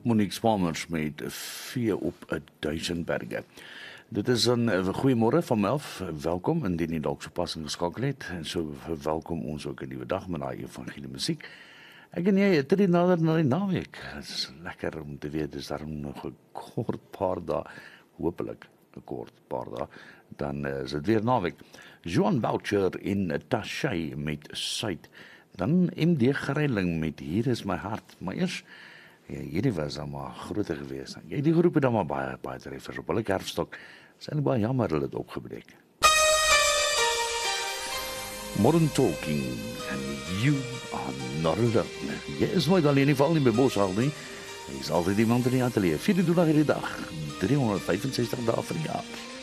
Monique Spalmers met Vee op 1000 berge. Dit is 'n goeiemôre van Melf. Welkom indien jy dalk sopas ingeskakel het. En so verwelkom ons ook 'n nuwe dag met daai evangelie musiek. Ek en jy het dit nader na die naweek. Dit is lekker om te weet dis daarom nog 'n kort paar dae, hopelik 'n kort paar dae, dan is dit weer naweek. Joan Boucher in Tashay met Suid. Dan MD Greiling met Hier is my hart. Maar eers, hierdie was dan maar groter geweest. Die groep het dan maar baie treffers op hulle kerfstok. Is eintlik baie jammer hulle het opgebreek. Modern Talking and You Are Not Alone. Jy is nooit alleen, nie val nie by Boshal nie. Hy is altyd iemand in die atelier. 24 uur die dag, 365 dae vir die jaar.